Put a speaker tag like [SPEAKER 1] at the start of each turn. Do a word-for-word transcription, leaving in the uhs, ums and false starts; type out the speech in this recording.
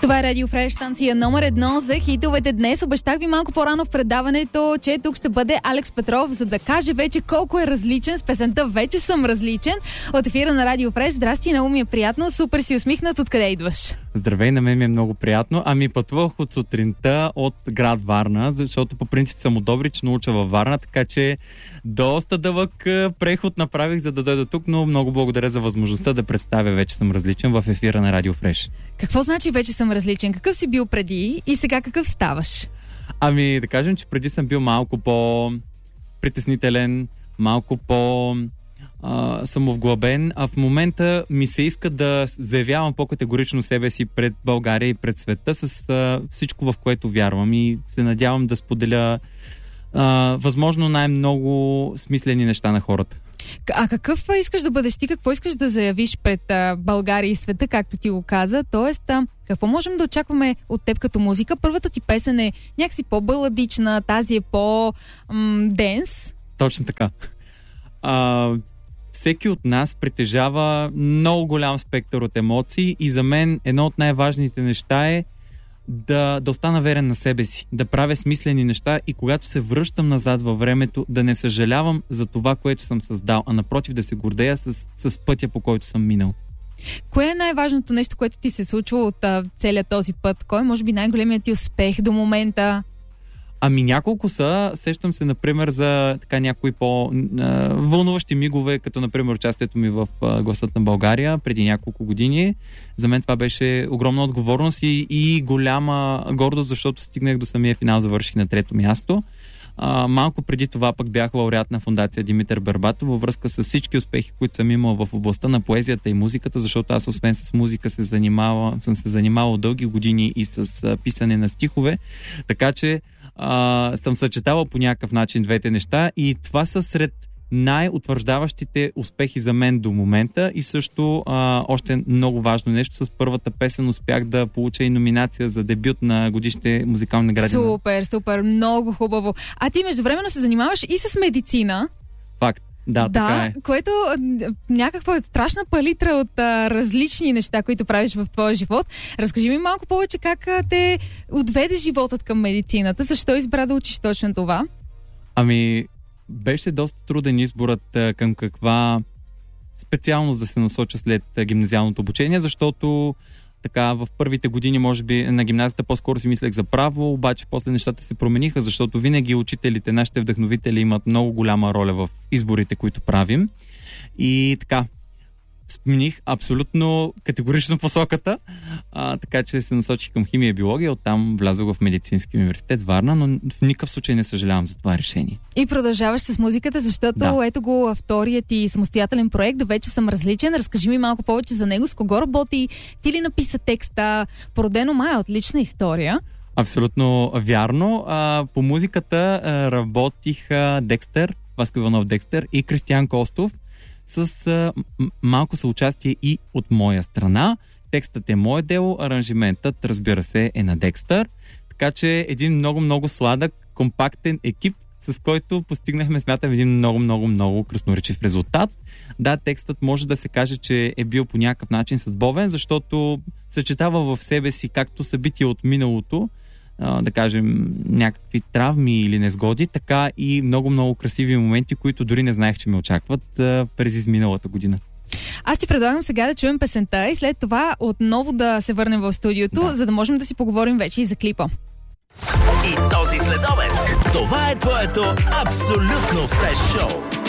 [SPEAKER 1] Това е Радио Фреш, станция номер едно за хитовете днес. Обещах ви малко по-рано в предаването, че тук ще бъде Алекс Петров, за да каже вече колко е различен с песента "Вече съм различен" от ефира на Радио Фреш. Здрасти, много ми е приятно, супер си усмихнат. Откъде идваш?
[SPEAKER 2] Здравей, на мен ми е много приятно. Ами пътувах от сутринта от град Варна, защото по принцип съм от Добрич, науча във Варна, така че доста дълъг преход направих, за да дойда тук, но много благодаря за възможността да представя "Вече съм различен" в ефира на Радио Фреш.
[SPEAKER 1] Какво значи "вече съм различен"? Какъв си бил преди и сега какъв ставаш?
[SPEAKER 2] Ами да кажем, че преди съм бил малко по-притеснителен, малко по- Uh, самовглъбен, а в момента ми се иска да заявявам по-категорично себе си пред България и пред света с uh, всичко, в което вярвам, и се надявам да споделя uh, възможно най-много смислени неща на хората.
[SPEAKER 1] А какъв искаш да бъдеш ти? Какво искаш да заявиш пред uh, България и света, както ти го каза? Тоест, uh, какво можем да очакваме от теб като музика? Първата ти песен е някакси по-баладична, тази е по-денс.
[SPEAKER 2] Точно така. Uh, Всеки от нас притежава много голям спектър от емоции и за мен едно от най-важните неща е да, да остана верен на себе си, да правя смислени неща и когато се връщам назад във времето, да не съжалявам за това, което съм създал, а напротив да се гордея с, с пътя, по който съм минал.
[SPEAKER 1] Кое е най-важното нещо, което ти се случва от а, целият този път? Кой е, може би, най-големият ти успех до момента?
[SPEAKER 2] Ами няколко са. Сещам се, например, за така някои по-вълнуващи мигове, като, например, участието ми в "Гласът на България" преди няколко години. За мен това беше огромна отговорност и, и голяма гордост, защото стигнах до самия финал, завърших на трето място. А, малко преди това пък бях лауреат на фондация Димитър Бербатов във връзка с всички успехи, които съм имал в областта на поезията и музиката, защото аз освен с музика се занимава, съм се занимавал дълги години и с а, писане на стихове, така че а, съм съчетавал по някакъв начин двете неща и това са сред най-утвърждаващите успехи за мен до момента и също а, още много важно нещо, с първата песен успях да получа и номинация за дебют на годишните музикални награди.
[SPEAKER 1] Супер, супер, много хубаво. А ти междувременно се занимаваш и с медицина.
[SPEAKER 2] Факт. Да,
[SPEAKER 1] да,
[SPEAKER 2] така е.
[SPEAKER 1] Което някаква страшна палитра от а, различни неща, които правиш в твоя живот. Разкажи ми малко повече как а, те отведе животът към медицината. Защо избра да учиш точно това?
[SPEAKER 2] Ами, беше доста труден изборът а, към каква специалност да се насоча след а, гимназиалното обучение, защото така в първите години, може би, на гимназията по-скоро си мислех за право, обаче после нещата се промениха, защото винаги учителите, нашите вдъхновители имат много голяма роля в изборите, които правим. И така, смених абсолютно категорично посоката, а, така че се насочих към химия и биология, оттам влязох в Медицински университет Варна, но в никакъв случай не съжалявам за това решение.
[SPEAKER 1] И продължаваш с музиката, защото да. Ето го вторият ти самостоятелен проект, "Вече съм различен". Разкажи ми малко повече за него, с кого работи, ти ли написа текста, породено май отлична история. Абсолютно
[SPEAKER 2] вярно. А, по музиката а, работиха Декстър, Васко Иванов Декстър и Кристиян Костов, с а, м- малко съучастие и от моя страна. Текстът е мое дело, аранжиментът, разбира се, е на Декстър. Така че един много-много сладък, компактен екип, с който постигнахме, смятам, един много-много-много красноречив резултат. Да, текстът може да се каже, че е бил по някакъв начин съдбовен, защото съчетава в себе си както събития от миналото, да кажем, някакви травми или незгоди, така и много-много красиви моменти, които дори не знаех, че ме очакват а, през изминалата година.
[SPEAKER 1] Аз ти предлагам сега да чуем песента и след това отново да се върнем в студиото, да. За да можем да си поговорим вече и за клипа.
[SPEAKER 3] И този следобед, това е твоето абсолютно фреш шоу.